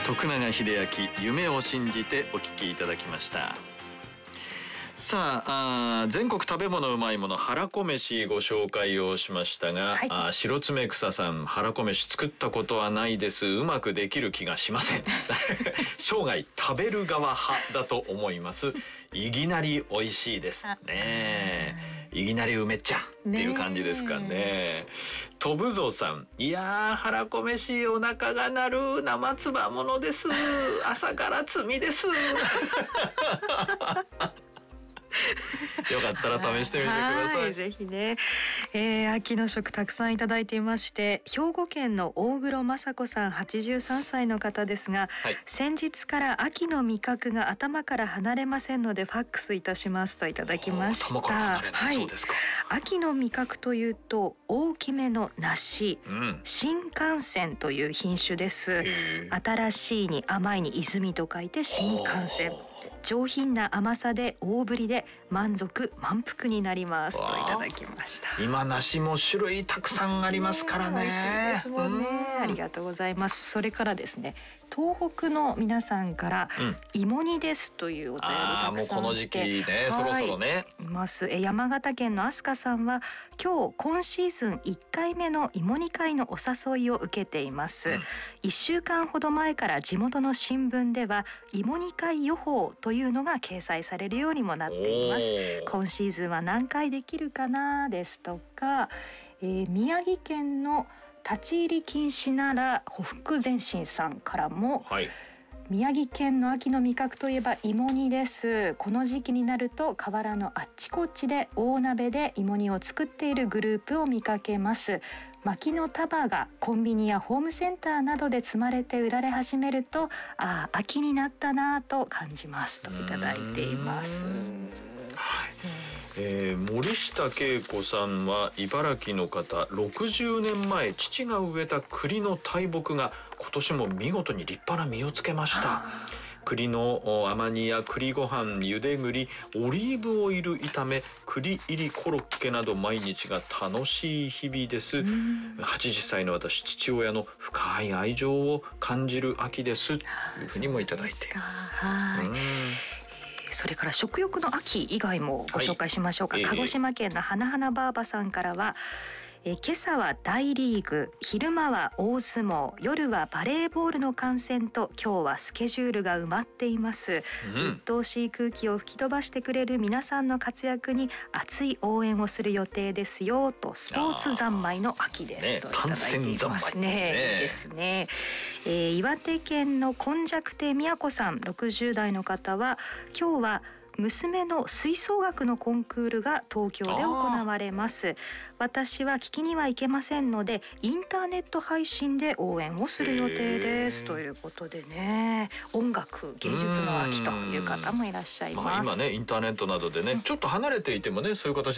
徳永英明、夢を信じてお聞きいただきました。さあ、全国食べ物うまいものはらこ飯ご紹介をしましたが、はい、白爪草さん、はらこ飯作ったことはないです。うまくできる気がしません。生涯食べる側派だと思います。いきなり美味しいですね。いきなり梅っちゃっていう感じですかね。とぶぞさん、いやー、はらこ飯お腹が鳴る生つばものです。朝から罪です。よかったら試してみてください。 ぜひね、秋の食たくさんいただいていまして、兵庫県の大黒雅子さん83歳の方ですが、はい、先日から秋の味覚が頭から離れませんのでファックスいたしますといただきました。 頭から離れないそうですか。 はい、秋の味覚というと大きめの梨、新幹線という品種です。新しいに甘いに泉と書いて新幹線。上品な甘さで大ぶりで満足満腹になりますといただきました。 今梨も種類たくさんありますからね。 美味しいですもんね。ありがとうございます。それからですね、東北の皆さんから、芋煮ですというお便りたくさんもうこの時期ね、そろそろね。 います。山形県の飛鳥さんは今シーズン1回目の芋煮会のお誘いを受けています。1週間ほど前から地元の新聞では芋煮会予報というのが掲載されるようにもなっています。今シーズンは何回できるかなですとか、宮城県の立ち入り禁止ならほふく前進さんからも、宮城県の秋の味覚といえば芋煮です。この時期になると河原のあっちこっちで大鍋で芋煮を作っているグループを見かけます。薪の束がコンビニやホームセンターなどで積まれて売られ始めると、秋になったなと感じますといただいています。 森下恵子さんは茨城の方、60年前父が植えた栗の大木が今年も見事に立派な実をつけました。栗の甘煮や栗ご飯、ゆで栗、オリーブオイル炒め、栗入りコロッケなど毎日が楽しい日々です。80歳の私、父親の深い愛情を感じる秋ですというふうにもいただいています。 それから食欲の秋以外もご紹介しましょうか。鹿児島県の花々ばあばさんからは、今朝は大リーグ、昼間は大相撲、夜はバレーボールの観戦と今日はスケジュールが埋まっています。鬱陶しい空気を吹き飛ばしてくれる皆さんの活躍に熱い応援をする予定ですよと、スポーツ三昧の秋ですといただいていますね。いいですね。岩手県のこんじゃく亭みやこさん60代の方は、今日は娘の吹奏楽のコンクールが東京で行われます。私は聞きには行けませんのでインターネット配信で応援をする予定ですということでね、音楽芸術の秋という方もいらっしゃいます。 今ね、インターネットなどでね、ちょっと離れていてもね、そういう形